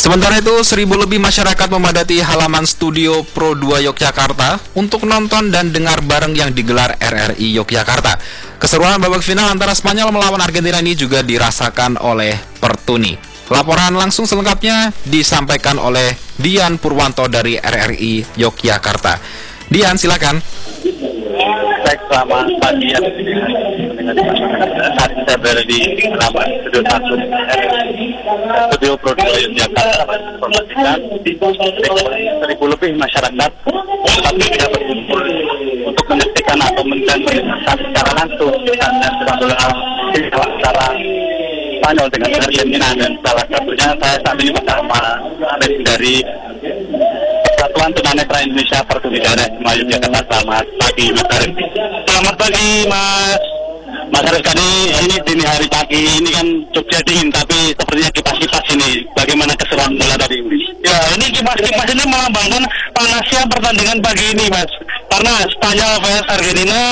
Sementara itu, 1.000 lebih masyarakat memadati halaman studio Pro 2 Yogyakarta untuk nonton dan dengar bareng yang digelar RRI Yogyakarta. Keseruan babak final antara Spanyol melawan Argentina ini juga dirasakan oleh Pertuni. Laporan langsung selengkapnya disampaikan oleh Dian Purwanto dari RRI Yogyakarta. Dian, silakan. Baik, selamat pagi ya. Saat ini saya berada di halaman studio 1 studio Pro 2 Yogyakarta, informasikan 1.000 lebih masyarakat tapi tidak berkumpul untuk menyaksikan atau mendengarkan secara langsung karena sedang berlangsung antara Spanyol dengan Argentina, dan salah satunya saya saat ini bersama dari Persatuan Tunanetra Indonesia Pertuni Daerah Istimewa Yogyakarta. Selamat pagi Mas Arif. Selamat pagi Mas Arif. Tadi ini dini hari pagi ini kan Jogja dingin, tapi sepertinya kipas-kipas ini. Bagaimana keseruan bola tadi? Ya, ini kipas-kipas ini melambangkan panasnya pertandingan pagi ini, Mas. Karena Spanyol vs Argentina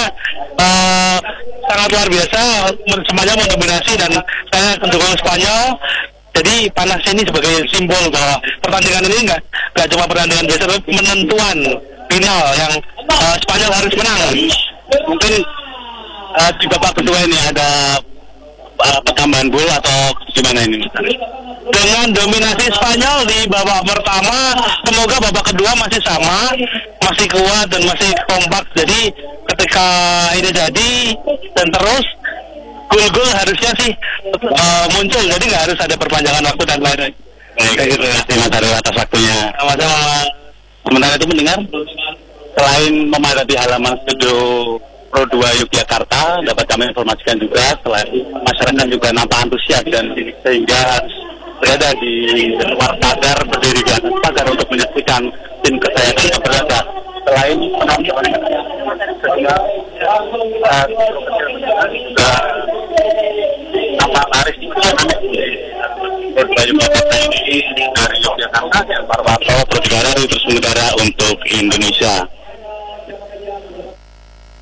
sangat luar biasa, semuanya mendominasi dan saya mendukung Spanyol. Jadi panasnya ini sebagai simbol bahwa pertandingan ini nggak cuma pertandingan biasa, tapi penentuan final yang Spanyol harus menang. Mungkin di babak kedua ini ada pertambahan gol atau gimana ini? Dengan dominasi Spanyol di babak pertama, semoga babak kedua masih sama, masih kuat dan masih kompak. Jadi ketika ini jadi dan terus gol-gol harusnya sih muncul, jadi nggak harus ada perpanjangan waktu dan lain-lain. Baik, terima kasih Mas Arif atas waktunya. Sama-sama. Sementara itu mendengar, selain memadati halaman studio Pro 2 Yogyakarta, dapat kami informasikan juga selain masyarakat juga nampak antusias dan sehingga berada di luar pagar, berdiri di atas pagar untuk menyaksikan tim kesayangan yang berada. Selain penonton sehingga juga nampak laris juga Pro 2 Yogyakarta ini dari Yogyakarta, yang Parwato, Pro 3 terus menegara untuk Indonesia.